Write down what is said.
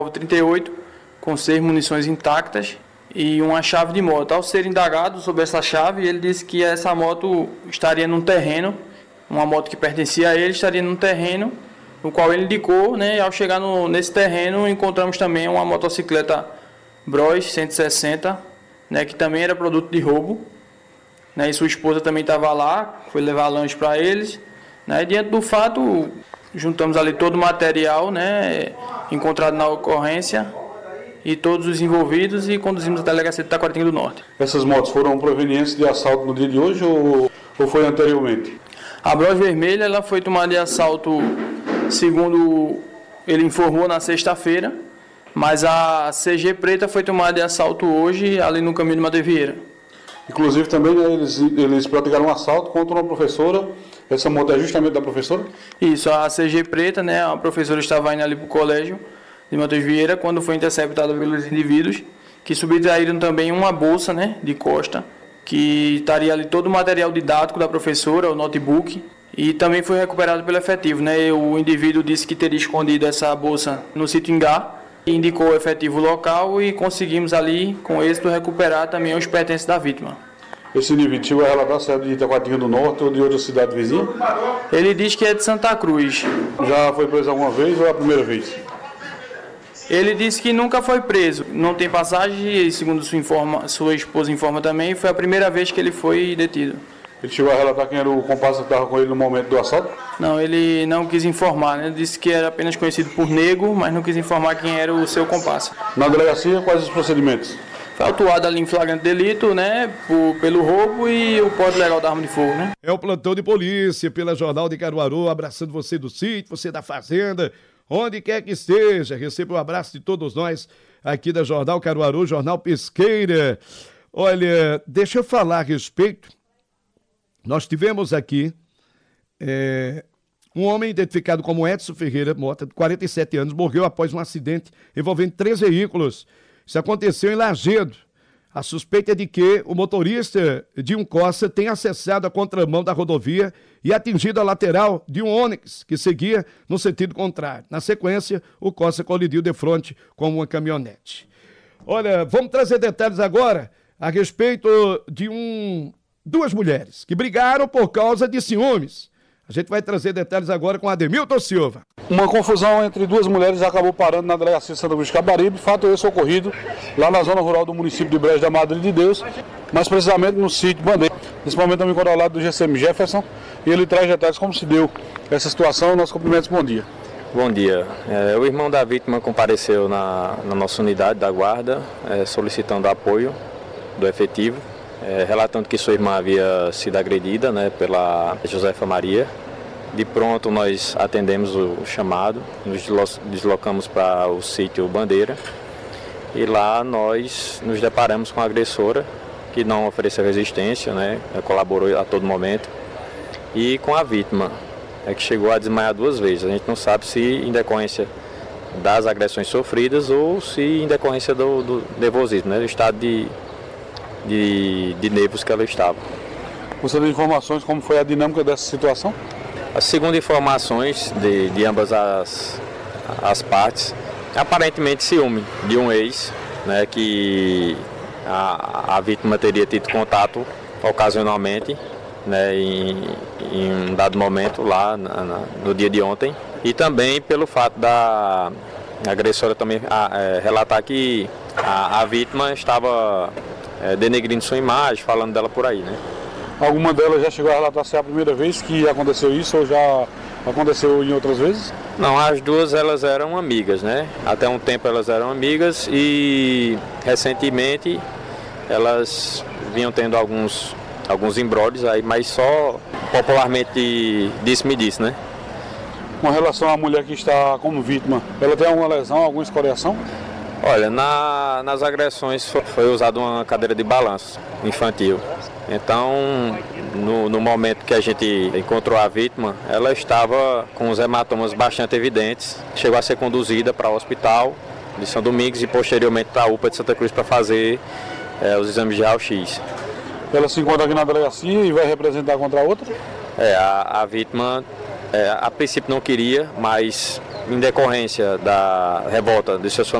38 com 6 munições intactas e uma chave de moto. Ao ser indagado sobre essa chave, ele disse que essa moto estaria num terreno, uma moto que pertencia a ele estaria num terreno, no qual ele indicou, né? E ao chegar nesse terreno, encontramos também uma motocicleta Bros 160, né? Que também era produto de roubo, né? E sua esposa também estava lá, foi levar lanche para eles, né? E diante do fato, juntamos ali todo o material, né? Encontrado na ocorrência e todos os envolvidos e conduzimos à delegacia de Taquaritinga do Norte. Essas motos foram provenientes de assalto no dia de hoje ou foi anteriormente? A Bros vermelha ela foi tomada de assalto, segundo ele informou, na sexta-feira, mas a CG preta foi tomada de assalto hoje ali no caminho de Madevieira. Inclusive também, né, eles praticaram um assalto contra uma professora. Essa moto é justamente da professora? Isso, a CG preta, né, a professora estava indo ali para o colégio de Matheus Vieira quando foi interceptada pelos indivíduos que subtraíram também uma bolsa, né, de costa, que estaria ali todo o material didático da professora, o notebook, e também foi recuperado pelo efetivo, né? O indivíduo disse que teria escondido essa bolsa no sítio Ingá, indicou o efetivo local e conseguimos ali, com êxito, recuperar também os pertences da vítima. Esse indivíduo chegou a relatar se é de Taquaritinga do Norte ou de outra cidade vizinha? Ele diz que é de Santa Cruz. Já foi preso alguma vez ou é a primeira vez? Ele disse que nunca foi preso, não tem passagem e, segundo sua esposa informa também, foi a primeira vez que ele foi detido. Ele chegou a relatar quem era o comparsa que estava com ele no momento do assalto? Não, ele não quis informar, né? Disse que era apenas conhecido por nego, mas não quis informar quem era o seu comparsa. Na delegacia, quais os procedimentos? Foi autuado ali em flagrante delito, né? Pelo roubo e o porte legal da arma de fogo, né? É o plantão de polícia pela Jornal de Caruaru, abraçando você do sítio, você da fazenda, onde quer que esteja. Receba um abraço de todos nós aqui da Jornal Caruaru, Jornal Pesqueira. Olha, deixa eu falar a respeito. Nós tivemos aqui um homem identificado como Edson Ferreira Mota, de 47 anos, morreu após um acidente envolvendo 3 veículos. Isso aconteceu em Lagedo. A suspeita é de que o motorista de um Corsa tenha acessado a contramão da rodovia e atingido a lateral de um Onix, que seguia no sentido contrário. Na sequência, o Corsa colidiu de frente com uma caminhonete. Olha, vamos trazer detalhes agora a respeito de duas mulheres que brigaram por causa de ciúmes. A gente vai trazer detalhes agora com Ademilton Silva. Uma confusão entre duas mulheres acabou parando na delegacia de Santa Cruz de Cabaribe. Fato esse ocorrido lá na zona rural do município de Brejo da Madre de Deus, mais precisamente no sítio Bandeira. Nesse momento eu me encontro ao lado do GCM Jefferson e ele traz detalhes como se deu essa situação. Nossos cumprimentos, bom dia. Bom dia. O irmão da vítima compareceu na nossa unidade da guarda, solicitando apoio do efetivo, relatando que sua irmã havia sido agredida, né, pela Josefa Maria. De pronto nós atendemos o chamado, nos deslocamos para o sítio Bandeira e lá nós nos deparamos com a agressora, que não ofereceu resistência, né, colaborou a todo momento, e com a vítima, que chegou a desmaiar 2 vezes. A gente não sabe se em decorrência das agressões sofridas ou se em decorrência do nervosismo, né, do estado de nervos que ela estava. Você tem informações como foi a dinâmica dessa situação? Segundo informações de ambas as partes, aparentemente ciúme de um ex, né, que a vítima teria tido contato ocasionalmente, né, em um dado momento lá no dia de ontem, e também pelo fato da agressora também relatar que a vítima estava denegrindo sua imagem, falando dela por aí, né? Alguma delas já chegou a relatar se é a primeira vez que aconteceu isso ou já aconteceu em outras vezes? Não, as duas elas eram amigas, né? Até um tempo elas eram amigas e recentemente elas vinham tendo alguns embrólios aí, mas só popularmente disse-me-disse, né? Com relação à mulher que está como vítima, ela tem alguma lesão, alguma escoriação? Olha, nas agressões foi usada uma cadeira de balanço infantil. Então, no momento que a gente encontrou a vítima, ela estava com os hematomas bastante evidentes. Chegou a ser conduzida para o hospital de São Domingos e posteriormente para a UPA de Santa Cruz para fazer os exames de raio-x. Ela se encontra aqui na delegacia e vai representar contra a outra? A vítima, a princípio não queria, mas em decorrência da revolta de seus familiares,